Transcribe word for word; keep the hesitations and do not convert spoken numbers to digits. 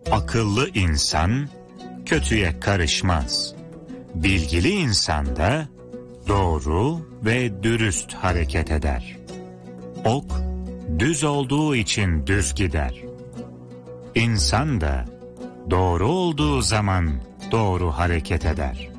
Akıllı insan kötüye karışmaz. Bilgili insan da doğru ve dürüst hareket eder. Ok düz olduğu için düz gider. İnsan da doğru olduğu zaman doğru hareket eder.